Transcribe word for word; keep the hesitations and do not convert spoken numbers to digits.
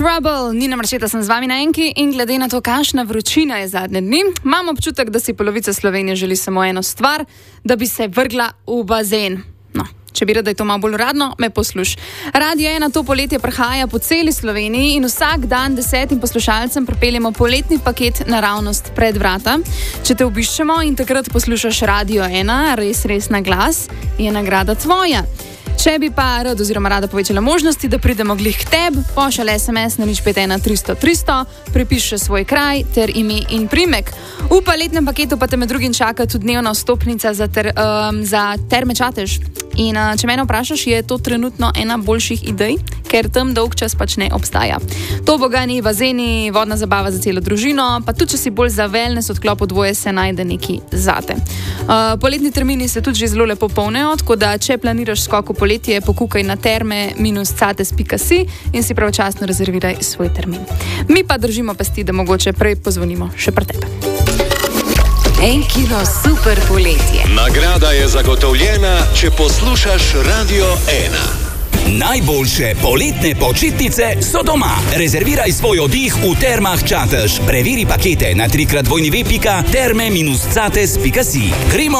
Trouble, Nina Marčeta sem z vami na enki in glede na to, kakšna vročina je zadnje dni, imam občutek, da si polovica Slovenije želi samo eno stvar, da bi se vrgla v bazen. No, če bi rada, da je to malo bolj uradno, me posluš. Radio ena to poletje prihaja po celi Sloveniji in vsak dan desetim poslušalcem pripeljemo poletni paket naravnost pred vrata. Če te obiščemo in takrat poslušaš Radio ena, res, res na glas, je nagrada tvoja. Če bi pa rad oziroma rada povečala možnosti, da pridemo glih k tebi, pošalj es em es na nič pet ena tristo tristo, prepiši svoj kraj ter ime in primek. V paletnem paketu pa te med drugim čaka tudi dnevna vstopnica za, ter, um, za Terme Čatež. In uh, če mene vprašaš, je to trenutno ena boljših idej, ker tam dolg čas pač ne obstaja. To bogani, bazeni, vodna zabava za celo družino, pa tudi če si bolj za wellness odklop v dvoje, se najde neki zate. Uh, poletni termini se tudi že zelo lepo polnejo, tako da če planiraš skok v poletje, pokukaj na terme minus cates pika si in si pravočasno rezerviraj svoj termin. Mi pa držimo pesti, da mogoče prej pozvonimo še pri tebi. Enkino super poletje. Nagrada je zagotovljena, če poslušaš Radio ena. Najboljše poletne počitnice so doma. Rezerviraj svoj oddih v Termah Čatež. Preveri pakete na tri krat dvojni ve pika terme minus cates pika si. Gremo